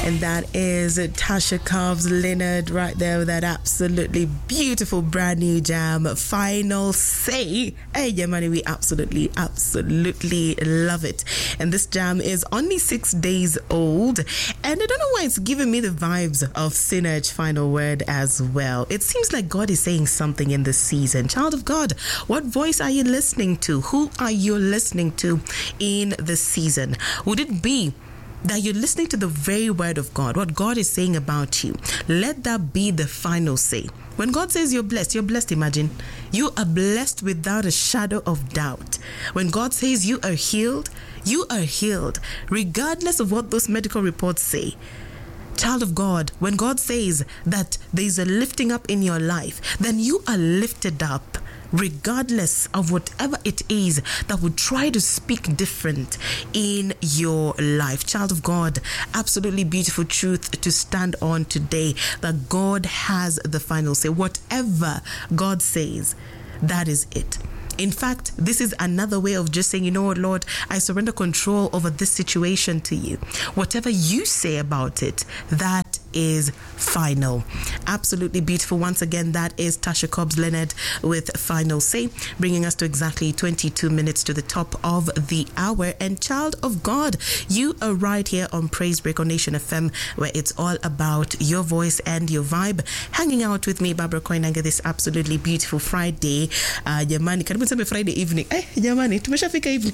And that is Tasha Cobbs Leonard right there with that absolutely beautiful brand new jam, Final Say. Hey, yeah, money, we absolutely love it. And this jam is only 6 days old. And I don't know why it's giving me the vibes of Synergy Final Word as well. It seems like God is saying something in this season. Child of God, what voice are you listening to? Who are you listening to in this season? Would it be that you're listening to the very word of God, what God is saying about you? Let that be the final say. When God says you're blessed, imagine. You are blessed without a shadow of doubt. When God says you are healed, regardless of what those medical reports say. Child of God, when God says that there's a lifting up in your life, then you are lifted up regardless of whatever it is that would try to speak different in your life. Child of God, absolutely beautiful truth to stand on today, that God has the final say. Whatever God says, that is it. In fact, this is another way of just saying, you know what, Lord, I surrender control over this situation to you. Whatever you say about it, that is final. Absolutely beautiful. Once again, that is Tasha Cobbs Leonard with Final Say, bringing us to exactly 22 minutes to the top of the hour. And child of God, you are right here on Praise Break on Nation FM, where it's all about your voice and your vibe. Hanging out with me, Barbara Koinange, this absolutely beautiful Friday. Jamani, karibu sema Friday evening. Jamani, tumeshafika evening.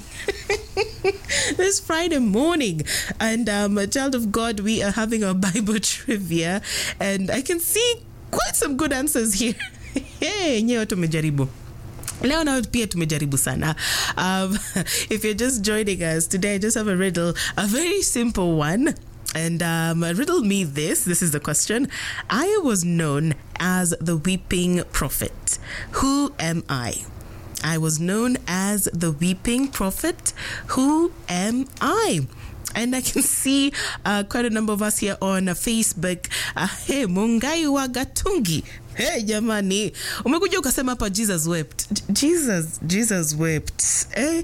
This Friday morning. And child of God, we are having our Bible trivia, and I can see quite some good answers here. Hey, nyewe tumejaribu. Leo na pia tumejaribu sana. If you're just joining us today, I just have a riddle, a very simple one. And riddle me this. This is the question. I was known as the weeping prophet. Who am I? I was known as the weeping prophet. Who am I? And I can see quite a number of us here on Facebook. Hey, Mungai wa Gatungi. Hey, jamani. Umekuja ukasema hapa Jesus wept. Jesus wept. Eh?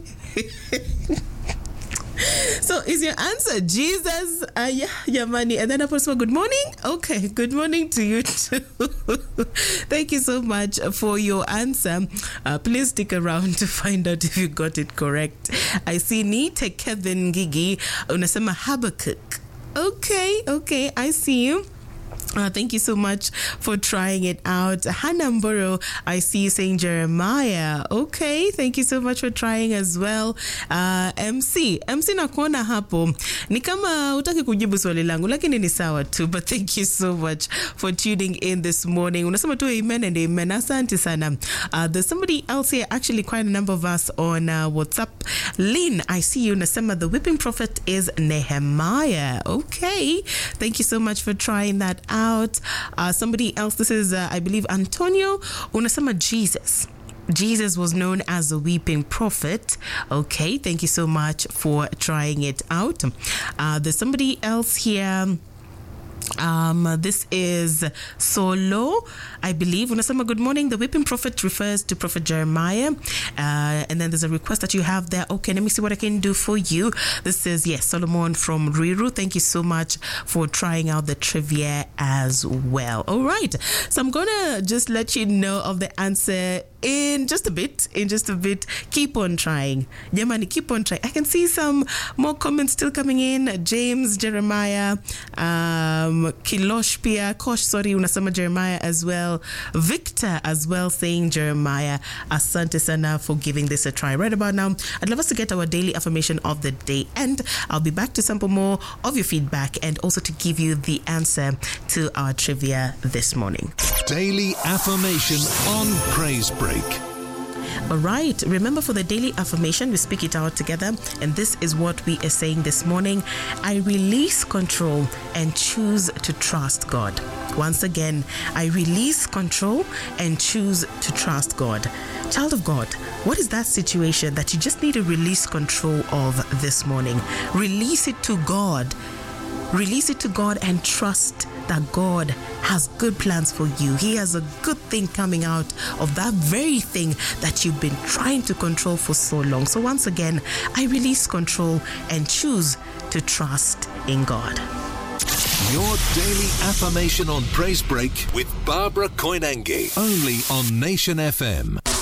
So is your answer Jesus? Yeah, Yamani. And then I put good morning. Okay, good morning to you too. Thank you so much for your answer. Please stick around to find out if you got it correct. I see Nite Kevin Gigi unasema Habakkuk. Okay, I see you. Thank you so much for trying it out. Hannah Mboro, I see you saying Jeremiah. Okay, thank you so much for trying as well. MC nakuona hapo. Ni kama utaki kujibu swali langu, lakini ni sawa tu. But thank you so much for tuning in this morning. Unasema tu amen and amen. Asante sana. There's somebody else here, actually quite a number of us on WhatsApp. Lynn, I see you. Unasema the weeping prophet is Nehemiah. Okay, thank you so much for trying that out. Somebody else, this is I believe Antonio. Unasema Jesus was known as a weeping prophet. Okay, thank you so much for trying it out. There's somebody else here. This is Solo, I believe. Unasema good morning. The weeping prophet refers to Prophet Jeremiah. And then there's a request that you have there. Okay, let me see what I can do for you. This is, yes, Solomon from Riru. Thank you so much for trying out the trivia as well. All right. So I'm going to just let you know of the answer in just a bit. Keep on trying. Jamani, keep on trying. I can see some more comments still coming in. James, Jeremiah, Kilosh Pia, Kosh, sorry, unasema Jeremiah as well. Victor as well saying Jeremiah. Asante sana for giving this a try. Right about now, I'd love us to get our daily affirmation of the day, and I'll be back to sample more of your feedback and also to give you the answer to our trivia this morning. Daily affirmation on Praise Break. All right, remember, for the daily affirmation, we speak it out together, and this is what we are saying this morning. I release control and choose to trust God. Once again, I release control and choose to trust God. Child of God, what is that situation that you just need to release control of this morning? Release it to God. Release it to God and trust that God has good plans for you. He has a good thing coming out of that very thing that you've been trying to control for so long. So once again, I release control and choose to trust in God. Your daily affirmation on Praise Break with Barbara Koinange. Only on Nation FM.